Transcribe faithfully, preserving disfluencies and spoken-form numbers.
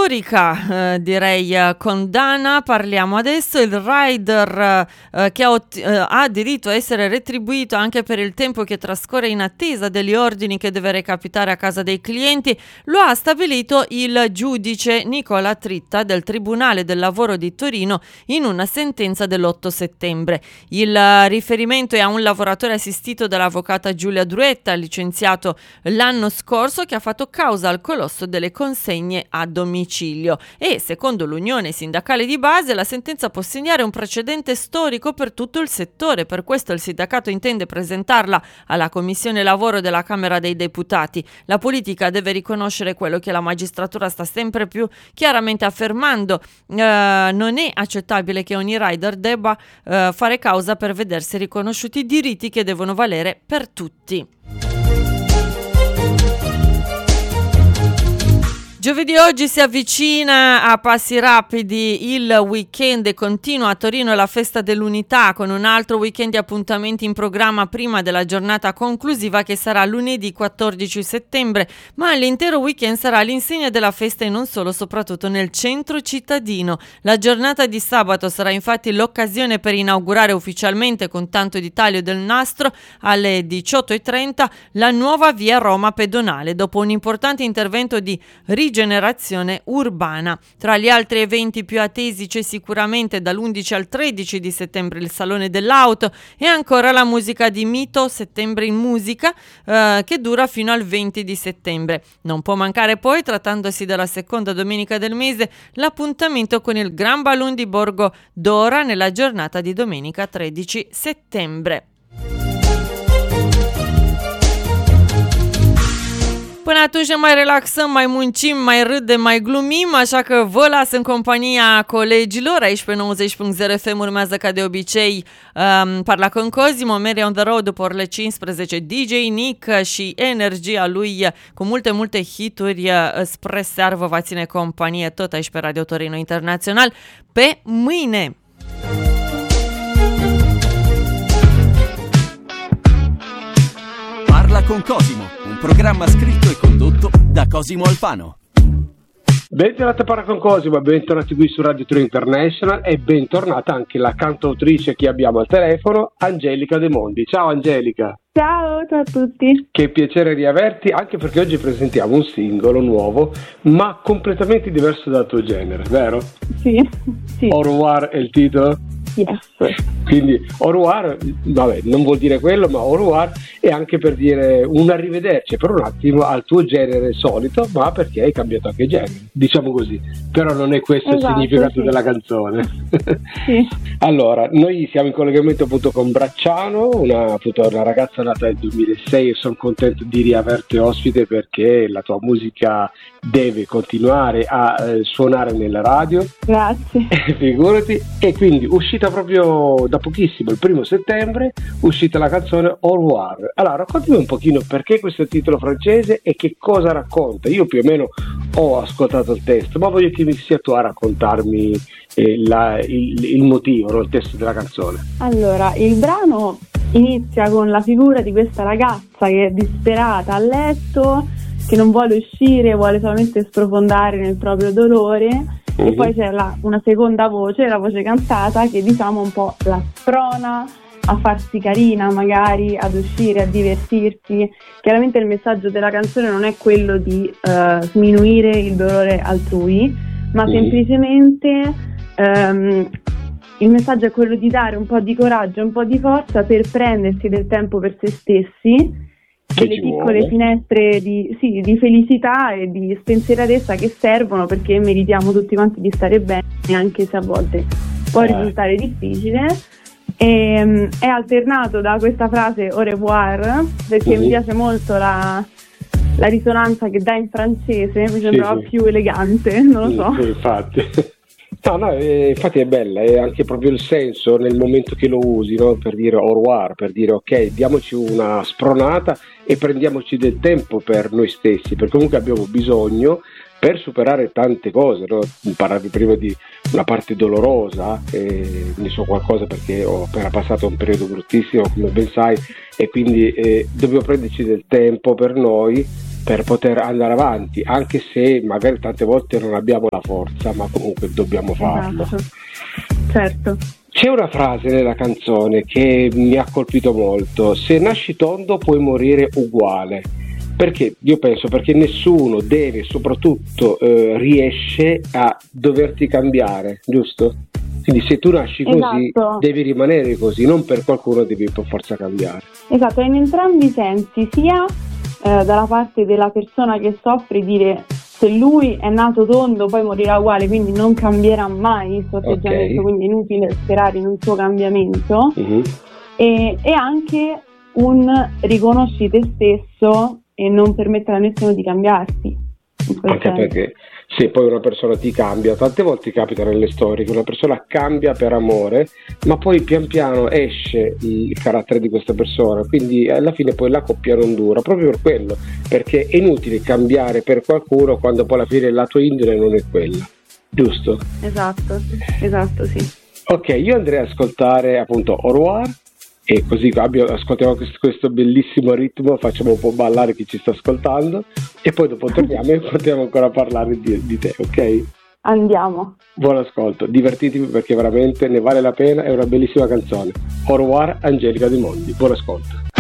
storica, eh, direi eh, condanna. Parliamo adesso il rider eh, che ha, ot- eh, ha diritto a essere retribuito anche per il tempo che trascorre in attesa degli ordini che deve recapitare a casa dei clienti. Lo ha stabilito il giudice Nicola Tritta del Tribunale del Lavoro di Torino in una sentenza dell'otto settembre. Il eh, riferimento è a un lavoratore assistito dall'avvocata Giulia Druetta, licenziato l'anno scorso, che ha fatto causa al colosso delle consegne a domicilio, e secondo l'Unione Sindacale di Base la sentenza può segnare un precedente storico per tutto il settore. Per questo il sindacato intende presentarla alla Commissione Lavoro della Camera dei Deputati. La politica deve riconoscere quello che la magistratura sta sempre più chiaramente affermando: eh, non è accettabile che ogni rider debba eh, fare causa per vedersi riconosciuti i diritti che devono valere per tutti. Giovedì oggi si avvicina a passi rapidi il weekend e continua a Torino la festa dell'unità, con un altro weekend di appuntamenti in programma prima della giornata conclusiva che sarà lunedì quattordici settembre, ma l'intero weekend sarà all'insegna della festa e non solo, soprattutto nel centro cittadino. La giornata di sabato sarà infatti l'occasione per inaugurare ufficialmente, con tanto di taglio del nastro, alle diciotto e trenta la nuova via Roma pedonale, dopo un importante intervento di rigenerazione generazione urbana. Tra gli altri eventi più attesi c'è sicuramente dall'undici al tredici di settembre il Salone dell'Auto e ancora la musica di Mito, Settembre in Musica, eh, che dura fino al venti di settembre. Non può mancare poi, trattandosi della seconda domenica del mese, l'appuntamento con il Gran Balloon di Borgo Dora nella giornata di domenica tredici settembre. Până atunci ne mai relaxăm, mai muncim, mai râdem, mai glumim, așa că vă las în compania colegilor. Aici pe nouăzeci punct zero F M urmează ca de obicei um, Parla con Cosimo, Mary on the Road după orele cincisprezece, D J Nick și energia lui cu multe, multe hituri spre seară vă va ține companie tot aici pe Radio Torino Internațional pe mâine. Parla con Cosimo, un programma scritto e condotto da Cosimo Alfano. Bentornati a Parla con Cosimo, bentornati qui su Radio Torino International e bentornata anche la cantautrice che abbiamo al telefono, Angelica De Mondi. Ciao Angelica. Ciao, ciao a tutti. Che piacere riaverti, anche perché oggi presentiamo un singolo nuovo, ma completamente diverso dal tuo genere, vero? Sì, sì. Au revoir è il titolo? Yes. Quindi au revoir, vabbè, non vuol dire quello, ma au revoir è anche per dire un arrivederci per un attimo al tuo genere solito, ma perché hai cambiato anche genere, diciamo così. Però non è questo esatto, il significato sì. della canzone. Sì. Allora, noi siamo in collegamento appunto con Bracciano, una, appunto, una ragazza nata nel duemilasei, e sono contento di riaverti ospite perché la tua musica deve continuare a eh, suonare nella radio. Grazie. Figurati. E quindi uscita proprio da pochissimo, il primo settembre, uscita la canzone Au revoir. Allora raccontami un pochino perché questo titolo francese e che cosa racconta. Io più o meno ho ascoltato il testo, ma voglio che mi sia tu a raccontarmi eh, la, il, il motivo, no? Il testo della canzone. Allora, il brano inizia con la figura di questa ragazza che è disperata a letto, che non vuole uscire, vuole solamente sprofondare nel proprio dolore. Mm-hmm. E poi c'è la, una seconda voce, la voce cantata, che diciamo un po' la sprona a farsi carina, magari ad uscire, a divertirsi. Chiaramente il messaggio della canzone non è quello di uh, sminuire il dolore altrui, ma mm-hmm. semplicemente um, il messaggio è quello di dare un po' di coraggio, un po' di forza per prendersi del tempo per se stessi, delle piccole vuole. finestre di, sì, di felicità e di spensieratezza che servono, perché meritiamo tutti quanti di stare bene, anche se a volte può eh. risultare difficile. E, um, è alternato da questa frase au revoir, perché uh-huh. mi piace molto la, la risonanza che dà in francese, mi sembrava sì, sì. più elegante, non lo so. Sì, infatti. No, no, eh, infatti è bella, è anche proprio il senso nel momento che lo usi, no? Per dire au revoir, per dire ok, diamoci una spronata e prendiamoci del tempo per noi stessi, perché comunque abbiamo bisogno per superare tante cose, no? Parlavi prima di una parte dolorosa, eh, ne so qualcosa perché ho appena passato un periodo bruttissimo, come ben sai, e quindi eh, dobbiamo prenderci del tempo per noi per poter andare avanti, anche se magari tante volte non abbiamo la forza, ma comunque dobbiamo farlo. Esatto. Certo. C'è una frase nella canzone che mi ha colpito molto: se nasci tondo puoi morire uguale. Perché? Io penso perché nessuno deve, soprattutto eh, riesce a doverti cambiare, giusto? Quindi se tu nasci così, esatto, devi rimanere così, non per qualcuno devi per forza cambiare. Esatto, in entrambi i sensi, sia eh, dalla parte della persona che soffre, dire se lui è nato tondo poi morirà uguale, quindi non cambierà mai il suo atteggiamento, okay, quindi è inutile sperare in un suo cambiamento, uh-huh. e, e anche un riconosci te stesso e non permettere a nessuno di cambiarti. Anche senso. Perché se poi una persona ti cambia, tante volte capita nelle storie che una persona cambia per amore, ma poi pian piano esce il carattere di questa persona, quindi alla fine poi la coppia non dura, proprio per quello, perché è inutile cambiare per qualcuno quando poi alla fine la tua indole non è quella, giusto? Esatto, esatto, sì. Ok, io andrei ad ascoltare appunto Au revoir, e così ascoltiamo questo bellissimo ritmo, facciamo un po' ballare chi ci sta ascoltando e poi dopo torniamo e potremo ancora parlare di, di te, ok? Andiamo. Buon ascolto, divertitevi perché veramente ne vale la pena, è una bellissima canzone. Au revoir, Angelica Di Monti, buon ascolto.